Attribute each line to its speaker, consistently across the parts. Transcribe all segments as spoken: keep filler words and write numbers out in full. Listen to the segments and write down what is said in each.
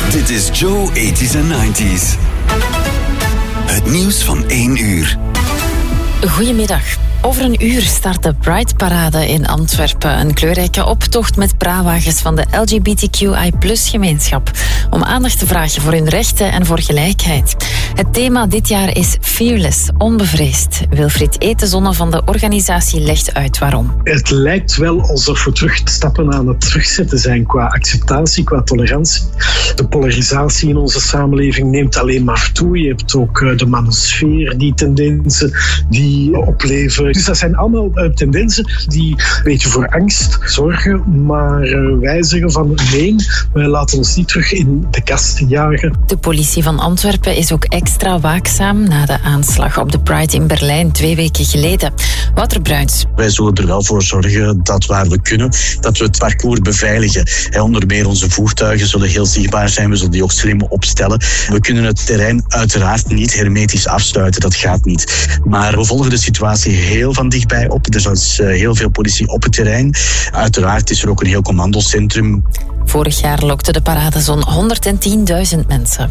Speaker 1: Dit is Joe tachtiger en negentiger. Het nieuws van één uur.
Speaker 2: Goedemiddag. Over een uur start de Pride-parade in Antwerpen. Een kleurrijke optocht met prawagens van de L G B T Q I plus gemeenschap. Om aandacht te vragen voor hun rechten en voor gelijkheid. Het thema dit jaar is Fearless, onbevreesd. Wilfried Etenzonne van de organisatie legt uit waarom.
Speaker 3: Het lijkt wel alsof we terug stappen aan het terugzetten zijn qua acceptatie, qua tolerantie. De polarisatie in onze samenleving neemt alleen maar toe. Je hebt ook de manosfeer, die tendensen die opleven. Dus dat zijn allemaal uh, tendensen die een beetje voor angst zorgen. Maar uh, wij zeggen van nee, wij laten ons niet terug in de kast jagen.
Speaker 2: De politie van Antwerpen is ook extra waakzaam na de aanslag op de Pride in Berlijn twee weken geleden. Wouter Bruins.
Speaker 4: Wij zullen er wel voor zorgen dat waar we kunnen, dat we het parcours beveiligen. En onder meer onze voertuigen zullen heel zichtbaar zijn. We zullen die ook slim opstellen. We kunnen het terrein uiteraard niet hermetisch afsluiten. Dat gaat niet. Maar we volgen de situatie heel heel van dichtbij op. Er is heel veel politie op het terrein. Uiteraard is er ook een heel commandocentrum.
Speaker 2: Vorig jaar lokte de parade zo'n honderdtienduizend mensen.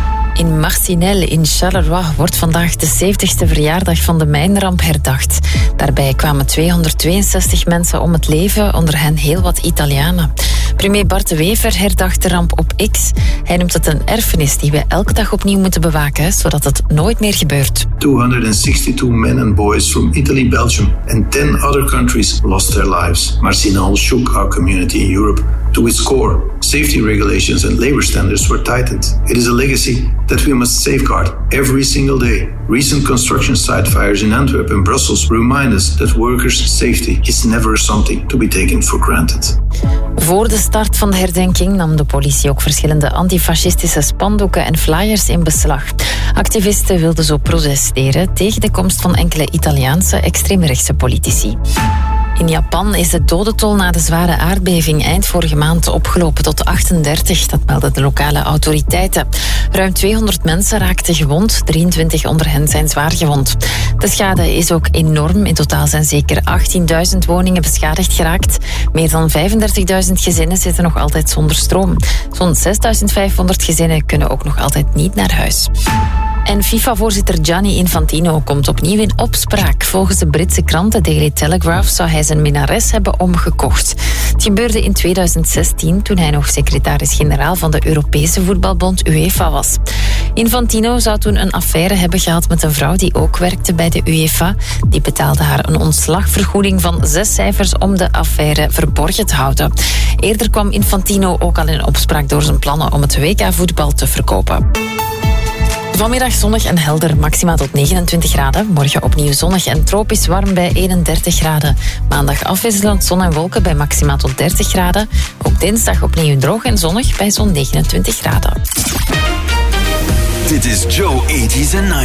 Speaker 2: In Marcinelle in Charleroi wordt vandaag de zeventigste verjaardag van de mijnramp herdacht. Daarbij kwamen tweehonderdtweeënzestig mensen om het leven, onder hen heel wat Italianen. Premier Bart de Wever herdacht de ramp op X. Hij noemt het een erfenis die we elke dag opnieuw moeten bewaken, zodat het nooit meer gebeurt.
Speaker 5: tweehonderdzesentwintig men and boys from Italy, Belgium and ten other countries lost their lives. Marcinelle shook our community in Europe to its core. Safety regulations and labor standards were tightened. It is a legacy that we must safeguard every single day. Recent construction site fires in Antwerp and Brussels remind us that workers' safety is never something to be taken for granted.
Speaker 2: Voor de start van de herdenking nam de politie ook verschillende antifascistische spandoeken en flyers in beslag. Activisten wilden zo protesteren tegen de komst van enkele Italiaanse extreemrechtse politici. In Japan is de dodentol na de zware aardbeving eind vorige maand opgelopen tot achtendertig. Dat melden de lokale autoriteiten. Ruim tweehonderd mensen raakten gewond, drieëntwintig onder hen zijn zwaar gewond. De schade is ook enorm. In totaal zijn zeker achttienduizend woningen beschadigd geraakt. Meer dan vijfendertigduizend gezinnen zitten nog altijd zonder stroom. Zo'n zesduizend vijfhonderd gezinnen kunnen ook nog altijd niet naar huis. En FIFA-voorzitter Gianni Infantino komt opnieuw in opspraak. Volgens de Britse krant The Daily Telegraph zou hij zijn minnares hebben omgekocht. Het gebeurde in tweeduizend zestien toen hij nog secretaris-generaal van de Europese voetbalbond UEFA was. Infantino zou toen een affaire hebben gehad met een vrouw die ook werkte bij de UEFA. Die betaalde haar een ontslagvergoeding van zes cijfers om de affaire verborgen te houden. Eerder kwam Infantino ook al in opspraak door zijn plannen om het W K-voetbal te verkopen. Vanmiddag zonnig en helder, maxima tot negenentwintig graden. Morgen opnieuw zonnig en tropisch warm bij eenendertig graden. Maandag afwisselend zon en wolken bij maxima tot dertig graden. Ook dinsdag opnieuw droog en zonnig bij zo'n negenentwintig graden.
Speaker 1: Dit is Joe tachtiger en negentiger.